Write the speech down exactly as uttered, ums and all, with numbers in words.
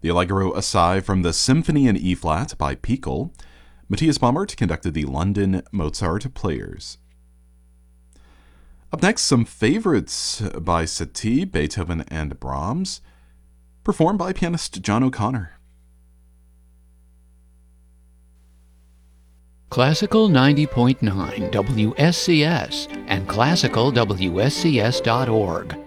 The Allegro Assai from the Symphony in E-flat by Pickel. Matthias Baumert conducted the London Mozart Players. Up next, some favorites by Satie, Beethoven, and Brahms, performed by pianist John O'Connor. Classical ninety point nine W S C S and classical W S C S dot org